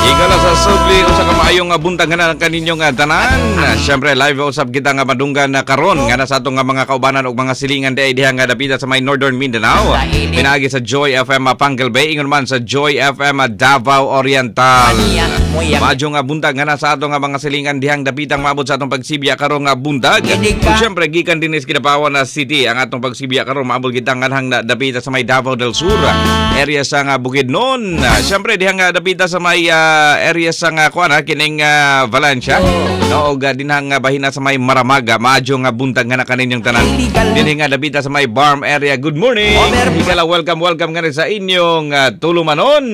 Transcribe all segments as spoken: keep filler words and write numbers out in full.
Igala sa subli o sa kamayong nga buntag nga na kaninyong nga tanan. Siyempre live usab kita nga madunggan na karon nga na sa atong nga mga kaubanan ug mga silingan di diha nga dapita sa may Northern Mindanao. Pinaagi sa Joy F M Pangal Bay ingon man sa Joy F M Davao Oriental. Madyo nga buntag nga na sa atong nga mga silingan dihang dapitang maabot sa atong pagsibya karon nga buntag. Ug siyempre gikan din is Kinabawan na City ang atong pagsibya karon maabot kita nga nang dapita sa may Davao del Sur. Area sa nga Bukidnon. Siyempre dihang nga dapita sa may uh, area sa nga kuan kining uh, Valencia. No, og uh, dinhang nga bahina sa may Maramaga, maadyo nga buntag nga na kaninyong tanan. Dinhi nga dapita sa may Barm area. Good morning. Higala welcome welcome nga rin sa inyong uh, tulumanon.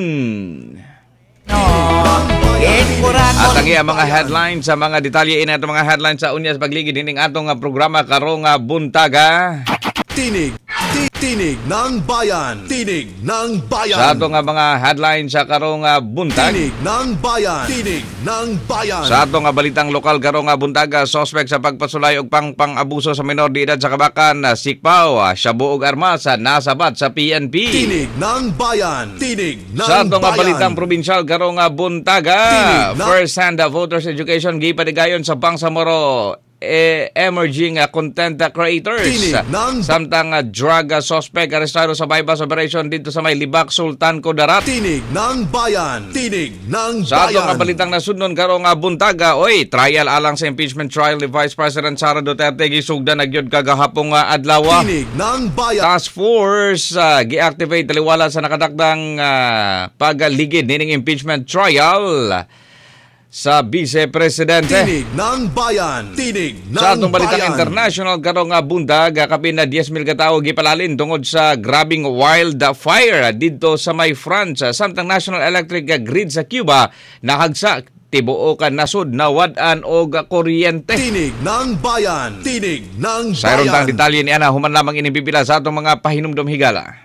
At ang iya mga headlines sa mga detalye ina itong mga headlines sa unya sa pagligid dining atong uh, programa karong uh, buntaga. Tinig, tinig ng bayan. Tinig ng bayan. Sa ato nga mga headlines sa karong uh, buntag. Tinig ng bayan. Tinig ng bayan. Sa ato nga balitang lokal karong nga buntag, suspect sa pagpasulay og pang-pang-abuso sa minor de edad sa Kabakan, sikpaw, shabu og armas nasabat sa P N P. Tinig ng bayan. Tinig ng sa ato nga bayan. balitang probinsyal karong nga buntaga, first hand uh, voters education gipadigayon sa Bangsamoro. E, emerging uh, content uh, creators. Ng... Samtang uh, drug uh, suspect arestado sa bypass operation dito sa may Libak, Sultan Kudarat. Tinig ng bayan. Tinig ng sa bayan. Sa atong balitang nasudnon karong uh, buntaga, oy, trial alang sa impeachment trial ni Vice President Sara Duterte gisugdan nagyod kagahapong uh, adlaw. Tinig ng bayan. Task Force uh, gi-activate taliwala sa nakadakdang uh, pagligid nining impeachment trial sa Vice Presidente. Tinig ng bayan. Tinig ng sa atong balitang bayan. international karong nga bundag, kapin na ten mil ka tawo gipalalin tungod sa grabing wildfire didto sa may France. Samtang National Electric Grid sa Cuba nahagsa tibuokan nasud na wad-an og kuryente. Tinig ng bayan. Tinig ng bayan. Sayron tang detalye ni ana human lamang inibibila sa atong mga pahinumdom higala.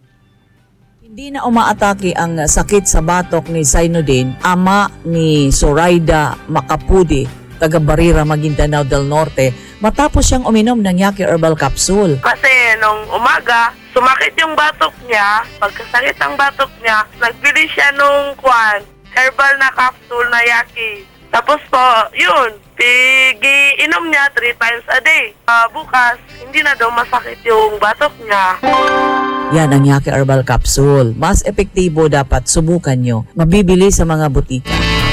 Hindi na umaatake ang sakit sa batok ni Zainuddin, ama ni Zoraida Macapudi, taga Barira, Maguindanao del Norte, matapos siyang uminom ng Yaki Herbal Capsule. Kasi nung umaga, sumakit yung batok niya. Pagkasakit ang batok niya, nagbili siya nung kwan, herbal na capsule na Yaki. Tapos po, yun, pigi-inom niya three times a day. Uh, bukas, hindi na daw masakit yung batok niya. Yan ang Yaki Herbal Capsule. Mas epektibo, dapat subukan nyo. Mabibili sa mga butika.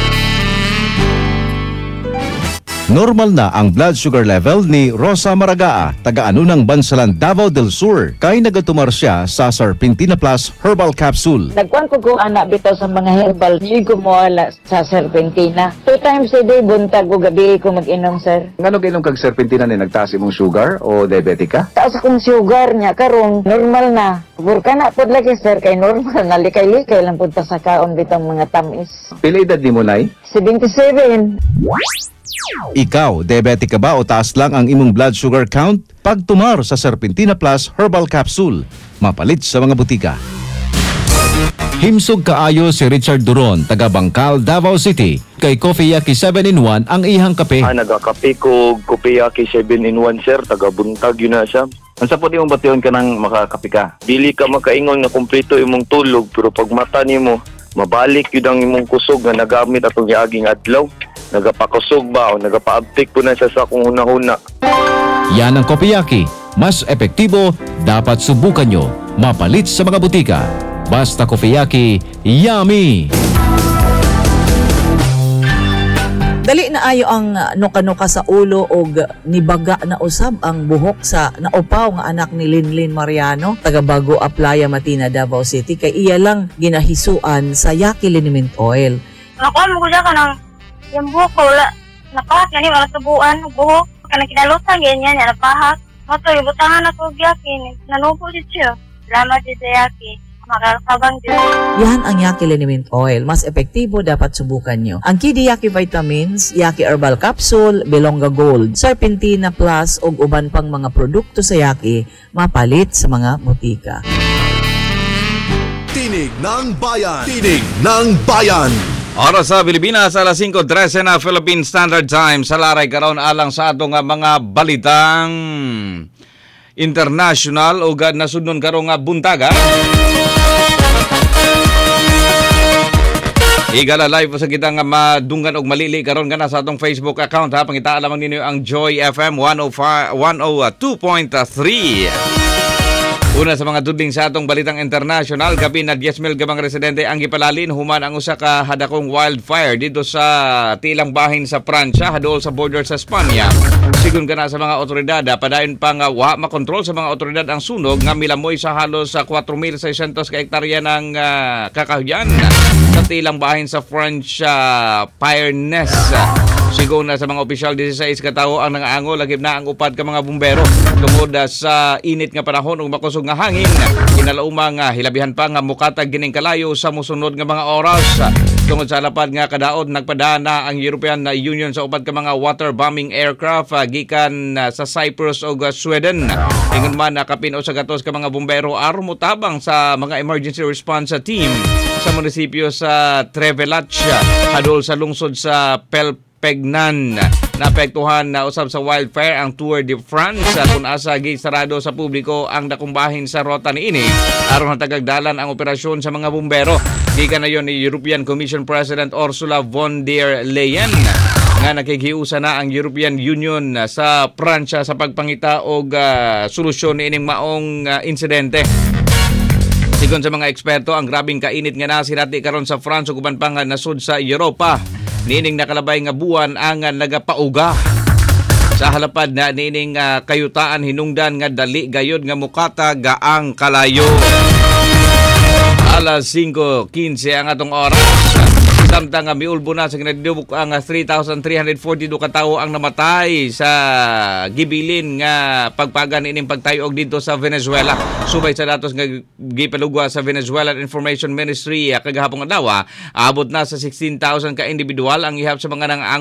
Normal na ang blood sugar level ni Rosa Maragaa, taga-ano ng Bansalan, Davao del Sur, kay nagatumar siya sa Serpentina Plus Herbal Capsule. Nagkuhan ko kung anak bitaw sa mga herbal, hindi ko mawala sa Serpentina. Two times a day, buntag ko gabi ko mag-inom, sir. Ngano kainom kag Serpentina ni nagtaas imong sugar o diabetic ka? Taas akong sugar niya, karong normal na. Burka na po lagi, sir, kay normal na likay-likay lang po sa kaon bitang mga tamis. Pila edad ni mo, nay? seventy-seven. Ikaw, diabetic ka ba o taas lang ang imong blood sugar count? Pagtumar sa Serpentina Plus Herbal Capsule, mapalit sa mga butika. Himsog kaayo si Richard Duron, taga Bangkal, Davao City. Kay Coffee Yaki seven in one ang ihang kape. Ah, nagakape ko Coffee Yaki seven in one, sir. Taga buntag yun na siya. Ang sapot imong bation ka nang makakape ka. Dili ka makaingon na kumpleto imong tulog, pero pag mata nimo, mabalik yun ang imong kusog na nagamit atong giaging adlaw. Nagapakusog ba o nagapaabtik po na siya sa kung huna-huna. Yan ang Coffee Yaki. Mas epektibo, dapat subukan nyo. Mapalit sa mga butika. Basta Coffee Yaki, yummy! Dali na ayo ang nuka-nuka sa ulo og nibaga na usab ang buhok sa naupaw nga anak ni Linlin Mariano, taga Bago Aplaya, Matina, Davao City. Kay iya lang ginahisuan sa Yaki Liniment Oil. Nakuha mo ko siya ka ng yung buhok ko, wala, napahak yan, wala tubuan, buhok, kanang kinalutan, ganyan, yan, napahak. Mato, ibutangan ako Yaki, nanubo din siya. Salamat din sa Yaki, makakabang din. Yan ang Yaki Liniment Oil. Mas epektibo, dapat subukan nyo. Ang Kidi Yaki Vitamins, Yaki Herbal Capsule, Belonga Gold, Serpentina Plus, ug uban pang mga produkto sa Yaki, mapalit sa mga butika. Tinig ng bayan. Tinig ng bayan. Oras sa Pilipinas, alas five thirteen na Philippine Standard Time. Sa laray karon alang sa atong mga balitang international o gad nasudnon karong buntaga. Igala live sa kita nga madunggan og malili karon nga na sa atong Facebook account ha. Pangita lamang ninyo ang Joy F M one oh five one oh two point three. Una sa mga dudling sa atong balitang international, gabi na ten mil ka mga residente ang gipalalin human ang usa ka hadakong wildfire dito sa tilang bahin sa Pransya, hadol sa border sa Espanya. Sigun kana sa mga otoridad, padayon pa nga wa makontrol sa mga otoridad ang sunog nga milamoy sa halos sa four thousand six hundred ka hektarya ng uh, kakahuyan sa tilang bahin sa French uh, Pyrenees. Sigun na sa mga opisyal, sixteen ka tawo ang nangaango lagib na ang upad ka mga bumbero tungod uh, sa init nga panahon ug makusog nga hangin. Kinalaumang uh, hilabihan pa nga mukatag gining kalayo sa mosunod nga mga oras. Tungod sa lapad nga kadaot nagpadana ang European Union sa upad ka mga water bombing aircraft uh, gikan uh, sa Cyprus ug uh, Sweden. Ingon man nakapin sa gatos ka mga bumbero aron motabang sa mga emergency response team sa munisipyo sa Trevelach hadol sa lungsod sa Pel Pegnan. Naapektuhan na usab sa wildfire ang Tour de France kung asa gisarado sa publiko ang dakumbahin sa rota niini aron natagagdalan ang operasyon sa mga bumbero. Gikan na yon ni European Commission President Ursula von der Leyen nga nakikiusa na ang European Union sa Pransya sa pagpangita og uh, solusyon niining maong uh, insidente. Sigon sa mga eksperto, ang grabing kainit nga nasinati karon sa France ug uban pa nga nasud sa Europa. Nining nakalabay nga buwan ang uh, nagapauga. Sa halapad na nining uh, kayutaan hinungdan nga dali gayod nga mukatag ang kalayo. Alas five fifteen ang atong oras. Samtang nga miulbo na sa kinadibuk ang three thousand three hundred forty-two ka tawo ang namatay sa gibilin nga pagpagan ining pagtayog dito sa Venezuela. Subay sa datos nga gipalugwa sa Venezuelan Information Ministry kagahapon adlaw, abot na sa sixteen thousand ka individual ang ihap sa mga nang